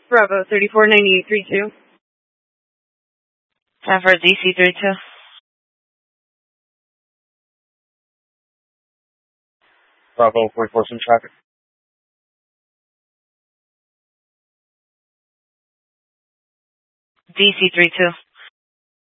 Bravo 349832. Time for DC32. Bravo 44 in traffic. DC32.